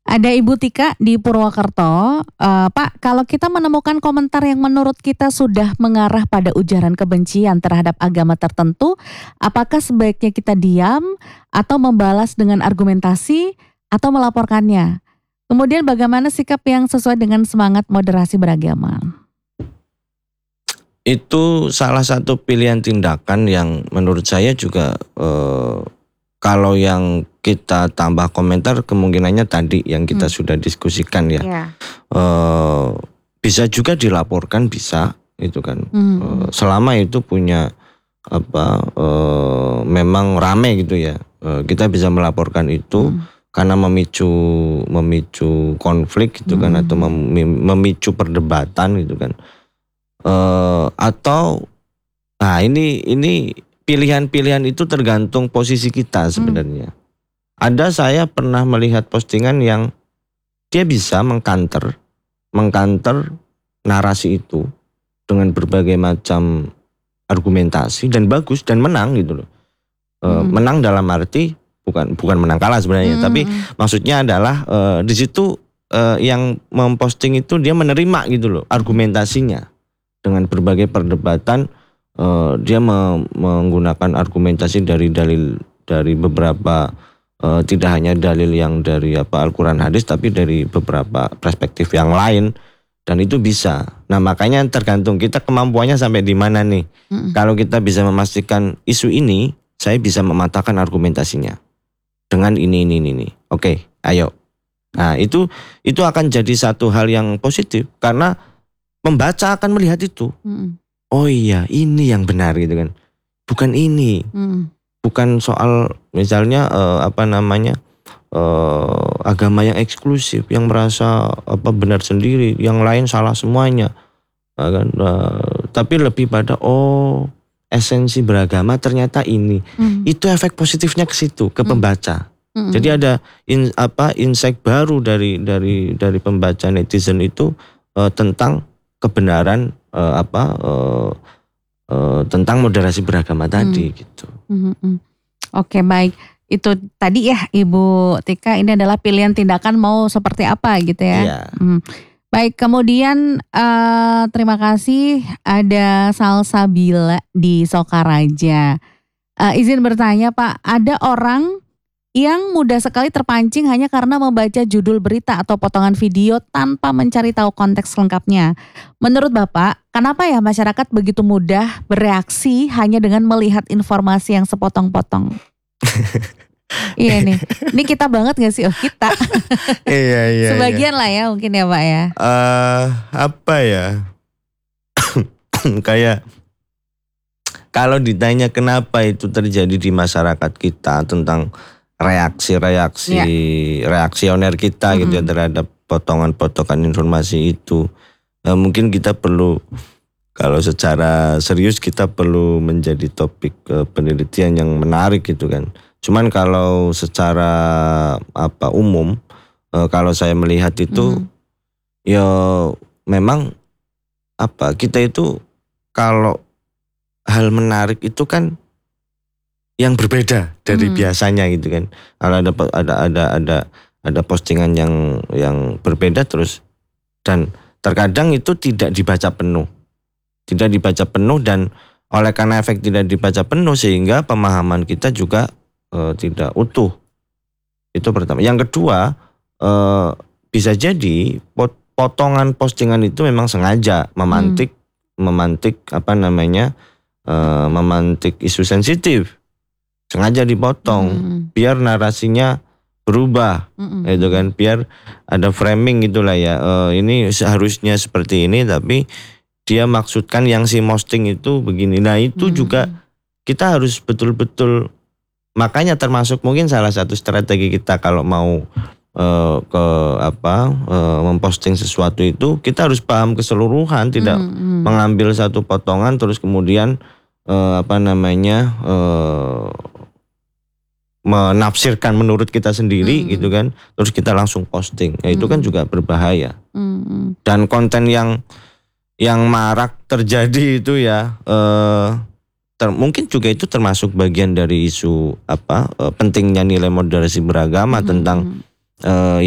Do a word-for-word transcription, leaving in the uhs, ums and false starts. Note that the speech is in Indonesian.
Ada Ibu Tika di Purwokerto. Eh, Pak, kalau kita menemukan komentar yang menurut kita sudah mengarah pada ujaran kebencian terhadap agama tertentu, apakah sebaiknya kita diam atau membalas dengan argumentasi atau melaporkannya? Kemudian bagaimana sikap yang sesuai dengan semangat moderasi beragama? Itu salah satu pilihan tindakan yang menurut saya juga eh, kalau yang kita tambah komentar kemungkinannya tadi yang kita hmm. sudah diskusikan ya, yeah. uh, bisa juga dilaporkan, bisa itu kan, hmm. uh, selama itu punya apa uh, memang rame gitu ya, uh, kita bisa melaporkan itu hmm. karena memicu memicu konflik gitu hmm. kan, atau mem, memicu perdebatan gitu kan, uh, atau nah ini ini pilihan-pilihan itu tergantung posisi kita sebenarnya. Hmm. Ada saya pernah melihat postingan yang dia bisa mengkanter, mengkanter narasi itu dengan berbagai macam argumentasi dan bagus dan menang gitu loh. Hmm. E, menang dalam arti bukan bukan menang kalah sebenarnya, hmm. tapi maksudnya adalah e, di situ e, yang memposting itu dia menerima gitu loh argumentasinya dengan berbagai perdebatan. e, dia me, menggunakan argumentasi dari dalil dari beberapa Uh, tidak hanya dalil yang dari apa Al-Quran hadis, tapi dari beberapa perspektif yang lain, dan itu bisa. Nah makanya tergantung kita kemampuannya sampai di mana nih. Mm-mm. Kalau kita bisa memastikan isu ini, saya bisa mematahkan argumentasinya dengan ini ini ini. ini. Oke, ayo. Nah itu itu akan jadi satu hal yang positif karena pembaca akan melihat itu. Mm-mm. Oh iya, ini yang benar gitu kan, bukan ini. Mm. Bukan soal misalnya uh, apa namanya uh, agama yang eksklusif yang merasa apa benar sendiri, yang lain salah semuanya, uh, kan? Uh, tapi lebih pada oh esensi beragama ternyata ini, hmm. itu efek positifnya ke situ ke hmm. pembaca. Hmm. Jadi ada in, apa insight baru dari dari dari pembaca netizen itu uh, tentang kebenaran uh, apa uh, Uh, tentang moderasi beragama tadi hmm. gitu. Hmm. Oke, baik. Itu tadi ya Ibu Tika, ini adalah pilihan tindakan mau seperti apa gitu ya. Yeah. Hmm. Baik, kemudian uh, terima kasih ada Salsabila di Sokaraja. Uh, izin bertanya Pak, ada orang yang mudah sekali terpancing hanya karena membaca judul berita atau potongan video tanpa mencari tahu konteks lengkapnya. Menurut Bapak, kenapa ya masyarakat begitu mudah bereaksi hanya dengan melihat informasi yang sepotong-potong? Iya nih, ini kita banget gak sih? Oh kita. Iya iya. Sebagian iya. lah ya mungkin ya Pak ya. Uh, apa ya? Kayak kalau ditanya kenapa itu terjadi di masyarakat kita tentang reaksi-reaksi ya. reaksioner kita mm-hmm. gitu ya terhadap potongan-potongan informasi itu, nah, mungkin kita perlu kalau secara serius kita perlu menjadi topik uh, penelitian yang menarik gitu kan. Cuman kalau secara apa umum uh, kalau saya melihat itu mm-hmm. ya memang apa kita itu kalau hal menarik itu kan yang berbeda dari hmm. biasanya gitu kan. Kalau ada ada ada ada ada postingan yang yang berbeda terus dan terkadang itu tidak dibaca penuh. Tidak dibaca penuh dan oleh karena efek tidak dibaca penuh sehingga pemahaman kita juga e, tidak utuh. Itu pertama. Yang kedua, e, bisa jadi pot, potongan postingan itu memang sengaja memantik hmm. memantik apa namanya? E, memantik isu sensitif. Sengaja dipotong mm. biar narasinya berubah, mm-mm. gitu kan, biar ada framing gitulah ya. E, ini seharusnya seperti ini, tapi dia maksudkan yang si posting itu begini. Nah itu mm. juga kita harus betul-betul, makanya termasuk mungkin salah satu strategi kita kalau mau e, ke apa e, memposting sesuatu itu kita harus paham keseluruhan, tidak mm-mm. mengambil satu potongan terus kemudian e, apa namanya e, menafsirkan menurut kita sendiri mm-hmm. gitu kan, terus kita langsung posting, ya itu mm-hmm. kan juga berbahaya. Mm-hmm. Dan konten yang yang marak terjadi itu ya, eh, ter, mungkin juga itu termasuk bagian dari isu apa eh, pentingnya nilai moderasi beragama mm-hmm. tentang eh,